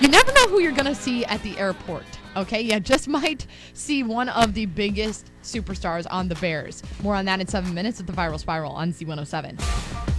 You never know who you're going to see at the airport. Okay, you just might see one of the biggest superstars on the Bears. More on that in 7 minutes with the Viral Spiral on Z107.